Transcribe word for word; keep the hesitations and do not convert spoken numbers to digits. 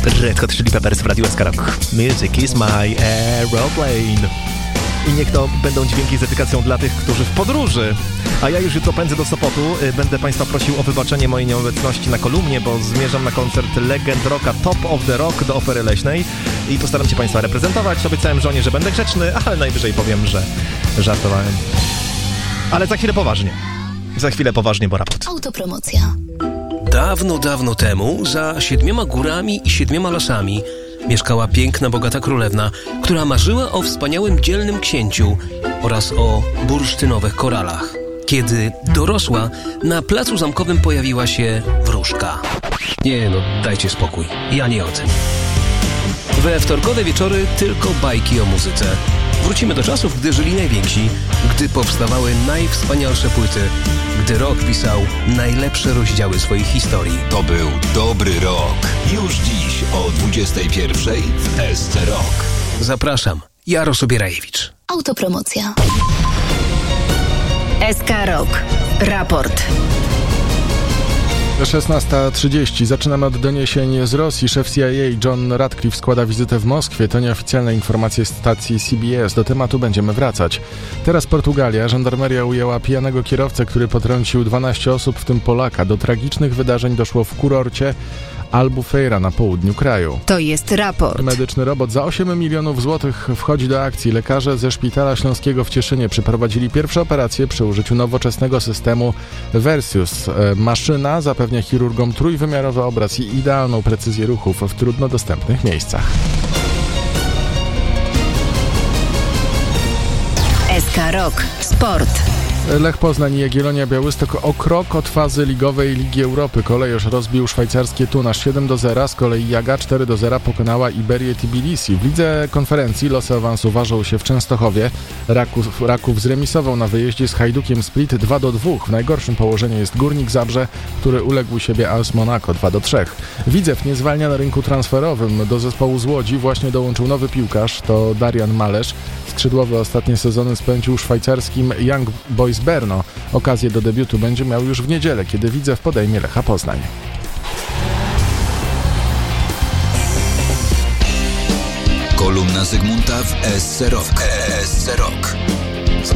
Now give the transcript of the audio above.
Red Hot Chili Peppers w Radiu S K Rock. Music is my aeroplane. I niech to będą dźwięki z dedykacją dla tych, którzy w podróży. A ja już jutro pędzę do Sopotu. Będę Państwa prosił o wybaczenie mojej nieobecności na kolumnie, bo zmierzam na koncert legend rocka Top of the Rock do Opery Leśnej i postaram się Państwa reprezentować. Obiecałem żonie, że będę grzeczny, ale najwyżej powiem, że żartowałem. Ale za chwilę poważnie. Za chwilę poważnie, bo raport. Autopromocja. Dawno, dawno temu, za siedmioma górami i siedmioma lasami mieszkała piękna, bogata królewna, która marzyła o wspaniałym, dzielnym księciu oraz o bursztynowych koralach. Kiedy dorosła, na placu zamkowym pojawiła się wróżka. Nie no, dajcie spokój, ja nie o tym. We wtorkowe wieczory tylko bajki o muzyce. Wrócimy do czasów, gdy żyli najwięksi, gdy powstawały najwspanialsze płyty, gdy rock pisał najlepsze rozdziały swojej historii. To był dobry rok. Już dziś o dwudziestej pierwszej w S C Rock. Zapraszam, Jaro Sobierajewicz. Autopromocja. S K Rock. Raport. szesnasta trzydzieści. Zaczynamy od doniesień z Rosji. Szef C I A John Ratcliffe składa wizytę w Moskwie. To nieoficjalne informacje z stacji C B S. Do tematu będziemy wracać. Teraz Portugalia. Żandarmeria ujęła pijanego kierowcę, który potrącił dwanaście osób, w tym Polaka. Do tragicznych wydarzeń doszło w kurorcie Albufeira na południu kraju. To jest raport. Medyczny robot za osiem milionów złotych wchodzi do akcji. Lekarze ze Szpitala Śląskiego w Cieszynie przeprowadzili pierwsze operacje przy użyciu nowoczesnego systemu Versius. Maszyna zapewnia chirurgom trójwymiarowy obraz i idealną precyzję ruchów w trudno dostępnych miejscach. S K Rock. Sport. Lech Poznań i Jagiellonia Białystok o krok od fazy ligowej Ligi Europy. Kolejorz rozbił szwajcarskie Tunasz siedem do zera, z kolei Jaga cztery do zera pokonała Iberię Tbilisi. W lidze konferencji losy awansu ważą się w Częstochowie. Raków, Raków zremisował na wyjeździe z Hajdukiem Split dwa do dwóch. W najgorszym położeniu jest Górnik Zabrze, który uległ siebie A S Monaco dwa do trzech. Widzew nie zwalnia na rynku transferowym. Do zespołu z Łodzi właśnie dołączył nowy piłkarz, to Darian Malesz. Skrzydłowy ostatnie sezony spędził szwajcarskim Young Boys Brno. Okazję do debiutu będzie miał już w niedzielę, kiedy Widzew podejmie Lecha Poznań. Kolumna Zygmunta w S C Rock. S C Rock.